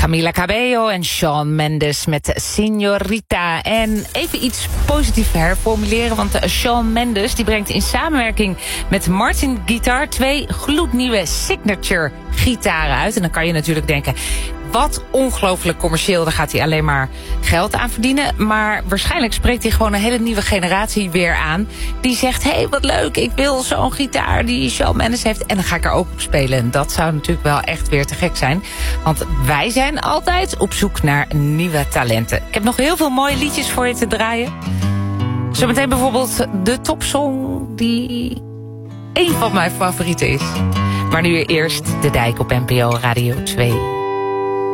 Camila Cabello en Shawn Mendes met Señorita. En even iets positiefs herformuleren, want Shawn Mendes die brengt in samenwerking met Martin Guitar 2 gloednieuwe signature gitaren uit. En dan kan je natuurlijk denken, wat ongelooflijk commercieel, daar gaat hij alleen maar geld aan verdienen. Maar waarschijnlijk spreekt hij gewoon een hele nieuwe generatie weer aan. Die zegt, hé, wat leuk, ik wil zo'n gitaar die Shawn Mendes heeft. En dan ga ik er ook op spelen. En dat zou natuurlijk wel echt weer te gek zijn. Want wij zijn altijd op zoek naar nieuwe talenten. Ik heb nog heel veel mooie liedjes voor je te draaien. Zometeen bijvoorbeeld de topsong die één van mijn favorieten is. Maar nu eerst De Dijk op NPO Radio 2.